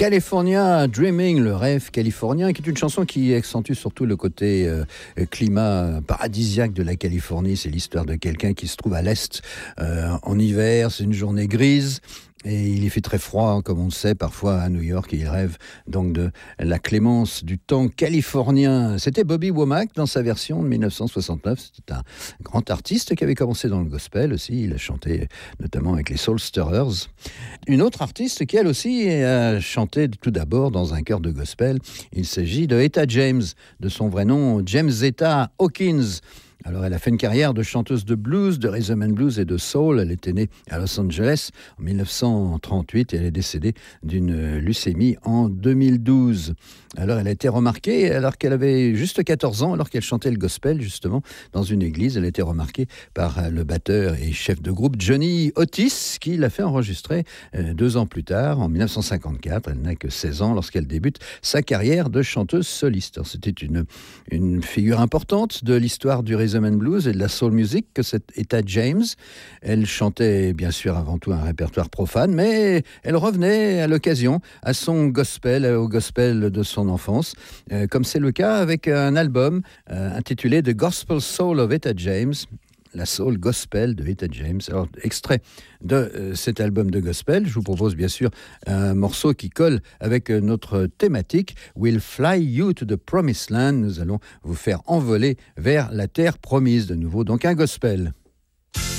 California Dreaming, le rêve californien, qui est une chanson qui accentue surtout le côté climat paradisiaque de la Californie. C'est l'histoire de quelqu'un qui se trouve à l'est en hiver, c'est une journée grise. Et il y fait très froid, comme on le sait, parfois à New York, et il rêve donc de la clémence du temps californien. C'était Bobby Womack dans sa version de 1969. C'était un grand artiste qui avait commencé dans le gospel aussi. Il a chanté notamment avec les Soul Stirrers. Une autre artiste qui, elle aussi, a chanté tout d'abord dans un chœur de gospel. Il s'agit de Etta James, de son vrai nom, James Etta Hawkins. Alors, elle a fait une carrière de chanteuse de blues, de rhythm and blues et de soul. Elle était née à Los Angeles en 1938 et elle est décédée d'une leucémie en 2012. Alors, elle a été remarquée alors qu'elle avait juste 14 ans, alors qu'elle chantait le gospel, justement, dans une église. Elle a été remarquée par le batteur et chef de groupe Johnny Otis, qui l'a fait enregistrer 2 ans plus tard, en 1954. Elle n'a que 16 ans lorsqu'elle débute sa carrière de chanteuse soliste. Alors, c'était une figure importante de l'histoire du rhythm and blues et de la soul music que cette Etta James. Elle chantait bien sûr avant tout un répertoire profane, mais elle revenait à l'occasion à son gospel, au gospel de son enfance, comme c'est le cas avec un album intitulé The Gospel Soul of Etta James, la soul gospel de Etta James. Alors, extrait de cet album de gospel, je vous propose bien sûr un morceau qui colle avec notre thématique, We'll Fly You to the Promised Land. Nous allons vous faire envoler vers la terre promise de nouveau, donc un gospel.